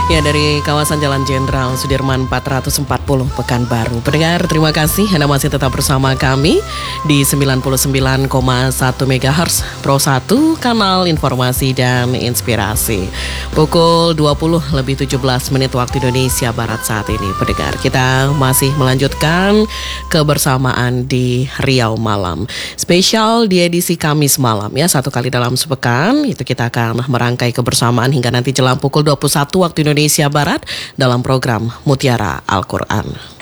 Ya, dari kawasan Jalan Jenderal Sudirman 440 Pekanbaru. Pendengar, terima kasih Anda masih tetap bersama kami di 99,1 MHz Pro 1, kanal informasi dan inspirasi. Pukul 20:17 waktu Indonesia Barat saat ini. Pendengar, kita masih melanjutkan kebersamaan di Riau Malam. Spesial di edisi Kamis malam ya, satu kali dalam sepekan itu kita akan merangkai kebersamaan hingga nanti jelang pukul 21 waktu Indonesia Barat dalam program Mutiara Al-Quran.